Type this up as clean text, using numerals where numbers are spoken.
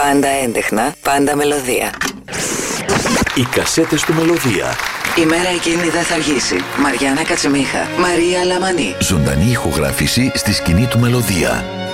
Πάντα έντεχνα, πάντα μελωδία. Οι κασέτες του Μελωδία. Η μέρα εκείνη δεν θα αργήσει. Μαριάννα Κατσιμίχα, Μαρία Λαμανή. Ζωντανή ηχογράφηση στη σκηνή του Μελωδία.